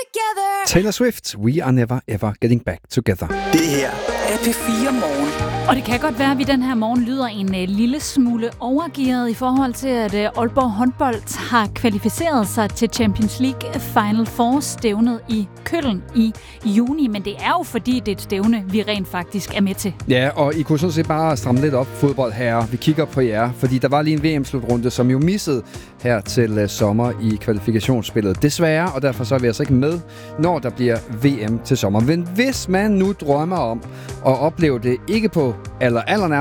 together. Taylor Swift, We Are Never Ever Getting Back Together. Det her er P4 Morgen. Og det kan godt være, at vi den her morgen lyder en lille smule overgearet i forhold til, at Aalborg håndbold har kvalificeret sig til Champions League Final Four stævnet i Køln i juni. Men det er jo fordi, det er et stævne, vi rent faktisk er med til. Ja, og I kunne sådan set bare stramme lidt op, fodboldherrer. Vi kigger på jer, fordi der var lige en VM-slutrunde, som jo missede her til sommer i kvalifikationsspillet. Desværre, og derfor så er vi altså ikke med, når der bliver VM til sommer. Men hvis man nu drømmer om at opleve det, ikke på allernærmeste